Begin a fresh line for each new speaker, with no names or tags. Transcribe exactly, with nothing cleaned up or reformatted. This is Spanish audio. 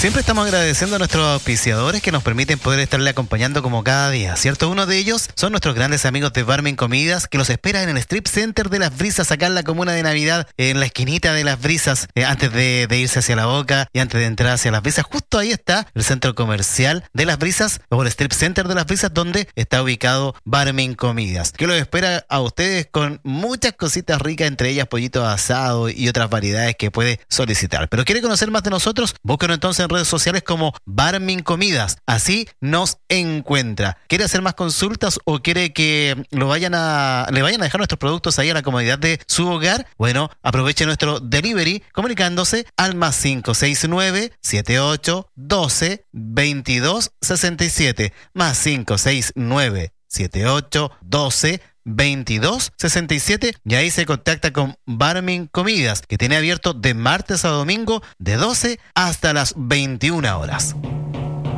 Siempre estamos agradeciendo a nuestros auspiciadores que nos permiten poder estarle acompañando como cada día, ¿cierto? Uno de ellos son nuestros grandes amigos de Barmen Comidas, que los esperan en el Strip Center de Las Brisas, acá en la comuna de Navidad, en la esquinita de Las Brisas, eh, antes de, de irse hacia La Boca y antes de entrar hacia Las Brisas. Justo ahí está el centro comercial de Las Brisas, o el Strip Center de Las Brisas, donde está ubicado Barmen Comidas, que los espera a ustedes con muchas cositas ricas, entre ellas pollito asado y otras variedades que puede solicitar. Pero quiere conocer más de nosotros, búsquenos entonces en redes sociales como Barmen Comidas, así nos encuentra. ¿Quiere hacer más consultas o quiere que lo vayan a le vayan a dejar nuestros productos ahí a la comodidad de su hogar? Bueno, aproveche nuestro delivery comunicándose al más cinco seis nueve, siete ocho, doce, veintidós, sesenta y siete, más cinco seis nueve, siete ocho, doce, veintidós, sesenta y siete, y ahí se contacta con Barmen Comidas, que tiene abierto de martes a domingo de doce hasta las veintiuna horas.